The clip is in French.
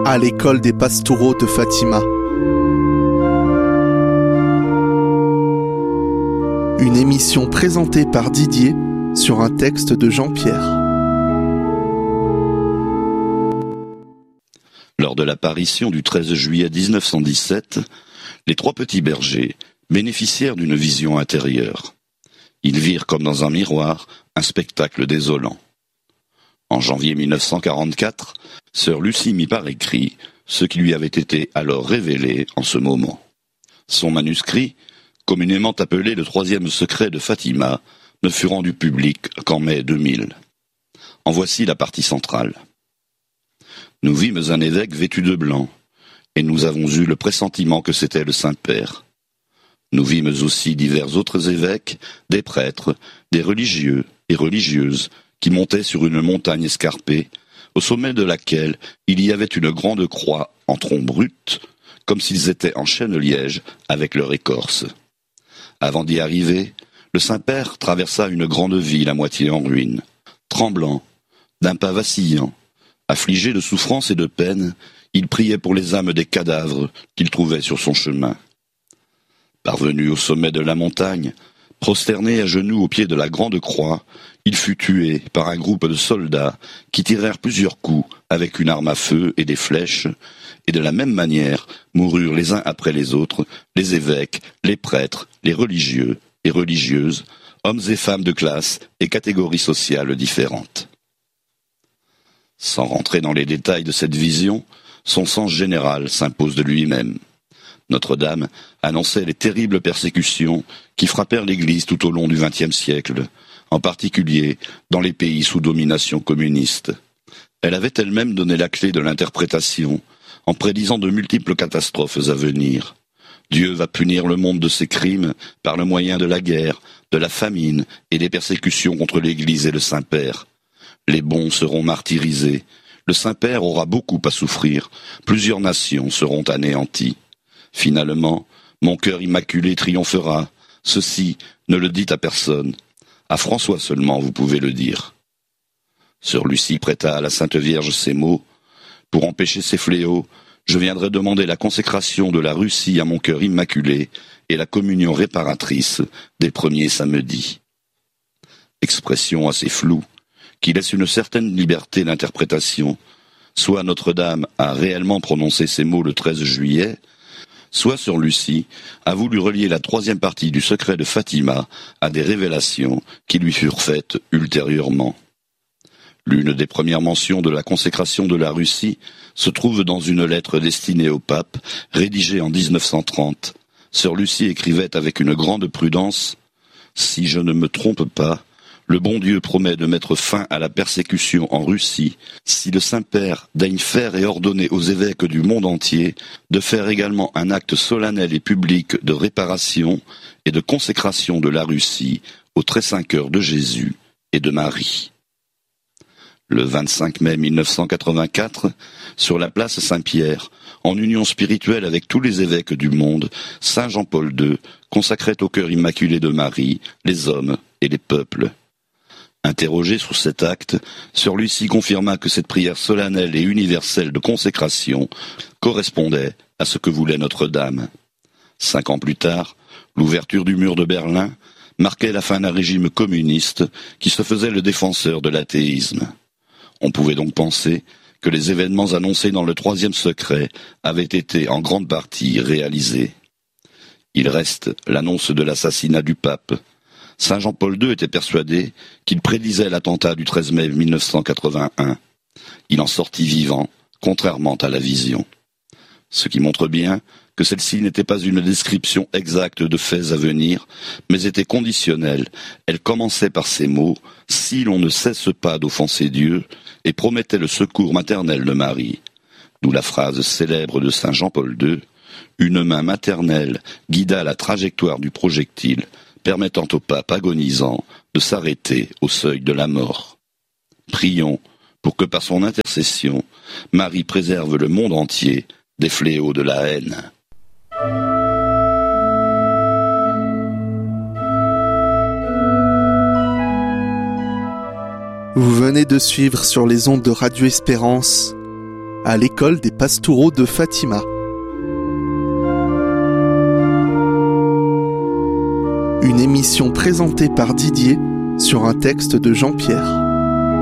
à l'école des pastoraux de Fatima. Une émission présentée par Didier sur un texte de Jean-Pierre. Lors de l'apparition du 13 juillet 1917, les trois petits bergers bénéficièrent d'une vision intérieure. Ils virent comme dans un miroir un spectacle désolant. En janvier 1944, sœur Lucie mit par écrit ce qui lui avait été alors révélé en ce moment. Son manuscrit, communément appelé le troisième secret de Fatima, ne fut rendu public qu'en mai 2000. En voici la partie centrale. Nous vîmes un évêque vêtu de blanc, et nous avons eu le pressentiment que c'était le Saint-Père. Nous vîmes aussi divers autres évêques, des prêtres, des religieux et religieuses, qui montaient sur une montagne escarpée, au sommet de laquelle il y avait une grande croix en tronc brut, comme s'ils étaient en chêne-liège avec leur écorce. Avant d'y arriver, le Saint-Père traversa une grande ville à moitié en ruine, tremblant, d'un pas vacillant, affligé de souffrance et de peine, il priait pour les âmes des cadavres qu'il trouvait sur son chemin. Parvenu au sommet de la montagne, prosterné à genoux au pied de la grande croix, il fut tué par un groupe de soldats qui tirèrent plusieurs coups avec une arme à feu et des flèches, et de la même manière moururent les uns après les autres les évêques, les prêtres, les religieux et religieuses, hommes et femmes de classes et catégories sociales différentes. Sans rentrer dans les détails de cette vision, son sens général s'impose de lui-même. Notre-Dame annonçait les terribles persécutions qui frappèrent l'Église tout au long du XXe siècle, en particulier dans les pays sous domination communiste. Elle avait elle-même donné la clé de l'interprétation, en prédisant de multiples catastrophes à venir. Dieu va punir le monde de ses crimes par le moyen de la guerre, de la famine et des persécutions contre l'Église et le Saint-Père. Les bons seront martyrisés, le Saint-Père aura beaucoup à souffrir, plusieurs nations seront anéanties. Finalement, mon cœur immaculé triomphera. Ceci, ne le dites à personne. À François seulement vous pouvez le dire. Sœur Lucie prêta à la Sainte Vierge ces mots. Pour empêcher ces fléaux, je viendrai demander la consécration de la Russie à mon cœur immaculé et la communion réparatrice des premiers samedis. Expression assez floue, qui laisse une certaine liberté d'interprétation. Soit Notre-Dame a réellement prononcé ces mots le 13 juillet, soit Sœur Lucie a voulu relier la troisième partie du secret de Fatima à des révélations qui lui furent faites ultérieurement. L'une des premières mentions de la consécration de la Russie se trouve dans une lettre destinée au pape, rédigée en 1930. Sœur Lucie écrivait avec une grande prudence « Si je ne me trompe pas, le bon Dieu promet de mettre fin à la persécution en Russie si le Saint-Père daigne faire et ordonner aux évêques du monde entier de faire également un acte solennel et public de réparation et de consécration de la Russie au très saint cœur de Jésus et de Marie. » Le 25 mai 1984, sur la place Saint-Pierre, en union spirituelle avec tous les évêques du monde, Saint Jean-Paul II consacrait au cœur immaculé de Marie les hommes et les peuples. Interrogée sur cet acte, Sœur Lucie confirma que cette prière solennelle et universelle de consécration correspondait à ce que voulait Notre-Dame. 5 ans plus tard, l'ouverture du mur de Berlin marquait la fin d'un régime communiste qui se faisait le défenseur de l'athéisme. On pouvait donc penser que les événements annoncés dans le troisième secret avaient été en grande partie réalisés. Il reste l'annonce de l'assassinat du pape. Saint Jean-Paul II était persuadé qu'il prédisait l'attentat du 13 mai 1981. Il en sortit vivant, contrairement à la vision. Ce qui montre bien que celle-ci n'était pas une description exacte de faits à venir, mais était conditionnelle. Elle commençait par ces mots « Si l'on ne cesse pas d'offenser Dieu » et promettait le secours maternel de Marie. D'où la phrase célèbre de Saint Jean-Paul II « Une main maternelle guida la trajectoire du projectile, permettant au pape agonisant de s'arrêter au seuil de la mort. » Prions pour que par son intercession, Marie préserve le monde entier des fléaux de la haine. Vous venez de suivre sur les ondes de Radio Espérance à l'école des Pastoureaux de Fatima. Une émission présentée par Didier sur un texte de Jean-Pierre.